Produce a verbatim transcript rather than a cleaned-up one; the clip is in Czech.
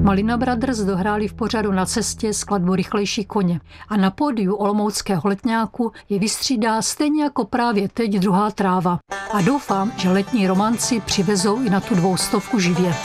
Malina Brothers dohráli v pořadu Na cestě skladbu Rychlejší koně a na pódiu olomouckého letňáku je vystřídá stejně jako právě teď Druhá tráva. A doufám, že letní romanci přivezou i na tu dvoustovku živě.